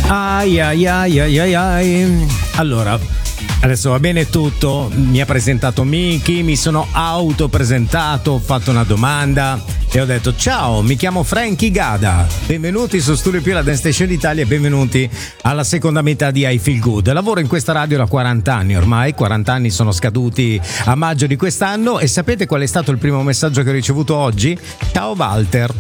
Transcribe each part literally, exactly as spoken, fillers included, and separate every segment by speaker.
Speaker 1: Ai ai ai ai ai ai. Allora, adesso va bene tutto. Mi ha presentato Miki, mi sono autopresentato, ho fatto una domanda e ho detto ciao, mi chiamo Frankie Gada. Benvenuti su Studio Più, la Dance Station Italia, e benvenuti alla seconda metà di I Feel Good. Lavoro in questa radio da quaranta anni ormai, quaranta anni sono scaduti a maggio di quest'anno, e sapete qual è stato il primo messaggio che ho ricevuto oggi? Ciao Walter.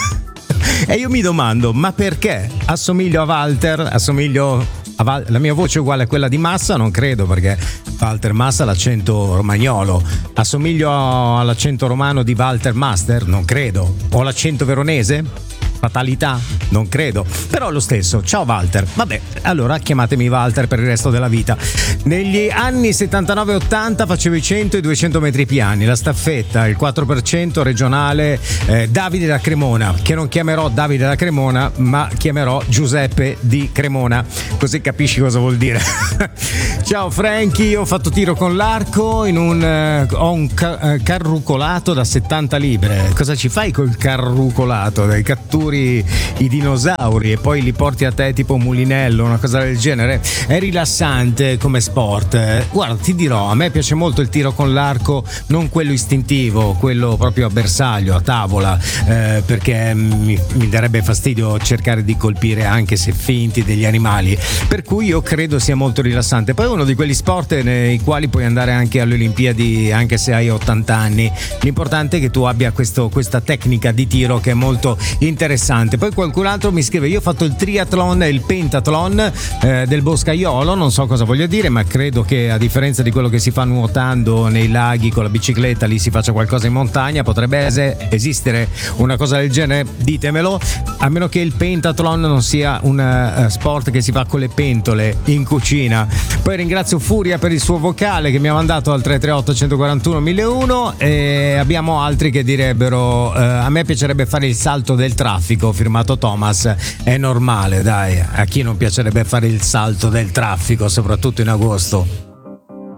Speaker 1: E io mi domando, ma perché? Assomiglio a Walter? Assomiglio a Val- la mia voce è uguale a quella di Massa? Non credo, perché Walter Massa ha l'accento romagnolo. Assomiglio all'accento romano di Walter Master? Non credo. Ho l'accento veronese? Fatalità? Non credo. Però lo stesso, ciao Walter. Vabbè, allora chiamatemi Walter per il resto della vita. Negli anni settantanove ottanta facevo i cento e i duecento metri piani, la staffetta, il quattro per cento regionale eh, Davide da Cremona, che non chiamerò Davide da Cremona, ma chiamerò Giuseppe di Cremona, così capisci cosa vuol dire. Ciao Frankie, ho fatto tiro con l'arco in un eh, ho un ca- eh, carrucolato da settanta libbre. Cosa ci fai col carrucolato? Dai, catturi i dinosauri e poi li porti a te tipo un mulinello, una cosa del genere. È rilassante come sport. Guarda, ti dirò, a me piace molto il tiro con l'arco, non quello istintivo, quello proprio a bersaglio, a tavola, eh, perché mi, mi darebbe fastidio cercare di colpire, anche se finti, degli animali, per cui io credo sia molto rilassante. Poi è uno di quegli sport nei quali puoi andare anche alle Olimpiadi anche se hai ottanta anni. L'importante è che tu abbia questo, questa tecnica di tiro che è molto interessante. Poi qualcun altro mi scrive: io ho fatto il triathlon e il pentathlon eh, del Boscaiolo, non so cosa voglia dire, ma credo che, a differenza di quello che si fa nuotando nei laghi con la bicicletta, lì si faccia qualcosa in montagna. Potrebbe esistere una cosa del genere? Ditemelo, a meno che il pentathlon non sia un uh, sport che si fa con le pentole in cucina. Poi ringrazio Furia per il suo vocale che mi ha mandato al tre tre otto uno quattro uno mille uno, e abbiamo altri che direbbero uh, a me piacerebbe fare il salto del traffico, firmato Thomas. È normale, dai, a chi non piacerebbe fare il salto del traffico, soprattutto in agosto?